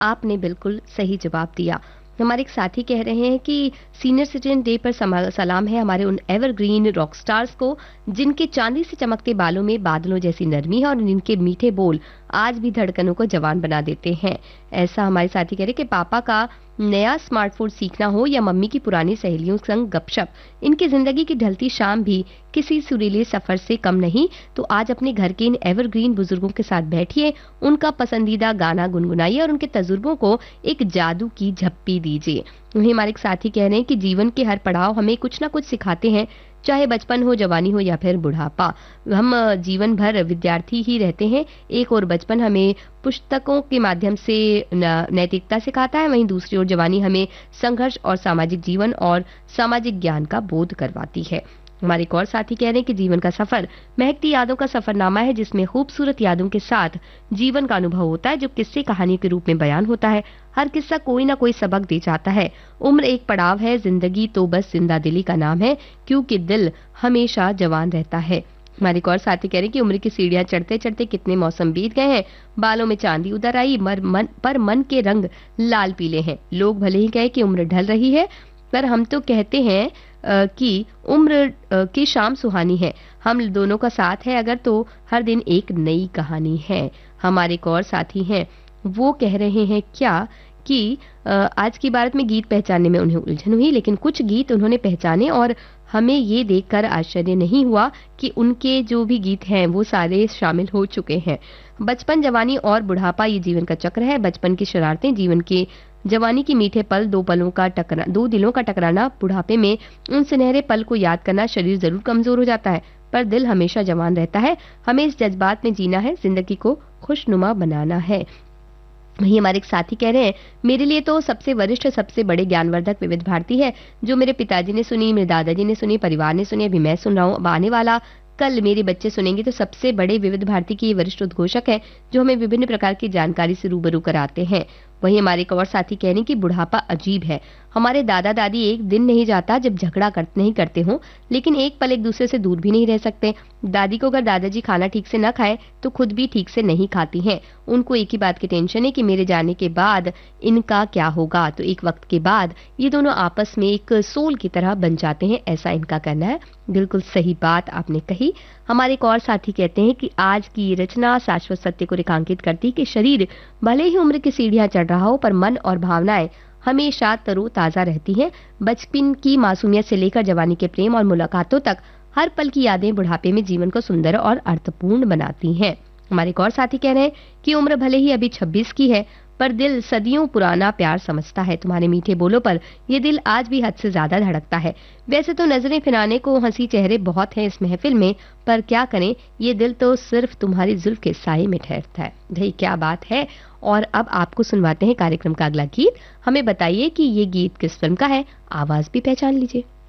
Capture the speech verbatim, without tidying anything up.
आपने बिल्कुल सही जवाब दिया। हमारे एक साथी कह रहे हैं कि सीनियर सिटीजन डे पर समा- सलाम है हमारे उन एवरग्रीन रॉक स्टार्स को जिनके चांदी से चमकते बालों में बादलों जैसी नरमी है और जिनके मीठे बोल आज भी धड़कनों को जवान बना देते हैं। ऐसा हमारे साथी कह रहे हैं कि पापा का नया स्मार्टफोन सीखना हो या मम्मी की पुरानी सहेलियों संग गपशप, इनकी जिंदगी की ढलती शाम भी किसी सुरीले सफर से कम नहीं। तो आज अपने घर के इन एवरग्रीन बुजुर्गों के साथ बैठिए, उनका पसंदीदा गाना गुनगुनाइए और उनके तजुर्बों को एक जादू की झप्पी दीजिए। वहीं हमारे एक साथी कह रहे हैं कि जीवन के हर पड़ाव हमें कुछ ना कुछ सिखाते हैं, चाहे बचपन हो, जवानी हो या फिर बुढ़ापा। हम अ, जीवन भर विद्यार्थी ही रहते हैं। एक और बचपन हमें पुस्तकों के माध्यम से न- नैतिकता सिखाता है, वहीं दूसरी ओर जवानी हमें संघर्ष और सामाजिक जीवन और सामाजिक ज्ञान का बोध करवाती है। हमारे एक और साथी कह रहे हैं कि जीवन का सफर महकती यादों का सफरनामा है, जिसमें खूबसूरत यादों के साथ जीवन का अनुभव होता है, जो किस्से कहानी के रूप में बयान होता है। हर किस्सा कोई ना कोई सबक दे जाता है। उम्र एक पड़ाव है, जिंदगी तो बस जिंदा दिली का नाम है, क्योंकि दिल हमेशा जवान रहता है। हमारे एक और साथी कह रहे हैं कि उम्र की सीढ़ियां चढ़ते चढ़ते कितने मौसम बीत गए हैं, बालों में चांदी उतर आई, मर मन पर मन के रंग लाल पीले हैं। लोग भले ही कहे कि उम्र ढल रही है, पर हम तो कहते हैं अ, कि उम्र अ, की शाम सुहानी है। हम दोनों का साथ है अगर, तो हर दिन एक नई कहानी है। हमारे एक और साथी हैं, वो कह रहे हैं क्या कि अ, आज की भारत में गीत पहचानने में उन्हें उलझन हुई, लेकिन कुछ गीत उन्होंने पहचाने और हमें ये देखकर आश्चर्य नहीं हुआ कि उनके जो भी गीत हैं वो सारे शामिल हो चुके हैं। बचपन, जवानी और बुढ़ापा ये जीवन का चक्र है। बचपन की शरारतें, जीवन के जवानी के मीठे पल, दो पलों का टकरा दो दिलों का टकराना, बुढ़ापे में उन सुनहरे पल को याद करना। शरीर जरूर कमजोर हो जाता है, पर दिल हमेशा जवान रहता है। हमें इस जज्बात में जीना है, जिंदगी को खुशनुमा बनाना है। वहीं हमारे एक साथी कह रहे हैं, मेरे लिए तो सबसे वरिष्ठ, सबसे बड़े ज्ञानवर्धक विविध भारती है, जो मेरे पिताजी ने सुनी, मेरे दादाजी ने सुनी, परिवार ने सुनी, अभी मैं सुन रहा हूँ, अब आने वाला कल मेरे बच्चे सुनेंगे। तो सबसे बड़े विविध भारती की ये वरिष्ठ उद्घोषक है, जो हमें विभिन्न प्रकार की जानकारी से रूबरू कराते हैं। वहीं हमारे एक और साथी कह रहे हैं कि बुढ़ापा अजीब है। हमारे दादा दादी एक दिन नहीं जाता जब झगड़ा कर, नहीं करते हो, लेकिन एक पल एक दूसरे से दूर भी नहीं रह सकते। दादी को अगर दादाजी खाना ठीक से न खाए तो खुद भी ठीक से नहीं खाती हैं। उनको एक ही बात की टेंशन है कि मेरे जाने के बाद इनका क्या होगा। तो एक वक्त के बाद ये दोनों आपस में एक सोल की तरह बन जाते हैं, ऐसा इनका कहना है। बिल्कुल सही बात आपने कही। हमारे एक और साथी कहते हैं कि आज की ये रचना शाश्वत सत्य को रेखांकित करती है कि शरीर भले ही उम्र की सीढ़ियां चढ़ रहा हो, पर मन और भावनाएं हमेशा तरोताजा रहती हैं। बचपन की मासूमियत से लेकर जवानी के प्रेम और मुलाकातों तक हर पल की यादें बुढ़ापे में जीवन को सुंदर और अर्थपूर्ण बनाती हैं। हमारे एक और साथी कह रहे हैं कि उम्र भले ही अभी छब्बीस की है, पर दिल सदियों पुराना प्यार समझता है। तुम्हारे मीठे बोलों पर ये दिल आज भी हद से ज्यादा धड़कता है। वैसे तो नजरें फिराने को हंसी चेहरे बहुत हैं इस महफिल में, पर क्या करें, ये दिल तो सिर्फ तुम्हारी जुल्फ के साए में ठहरता है। भाई क्या बात है। और अब आपको सुनवाते हैं कार्यक्रम का अगला गीत। हमें बताइए कि ये गीत किस फिल्म का है, आवाज भी पहचान लीजिए।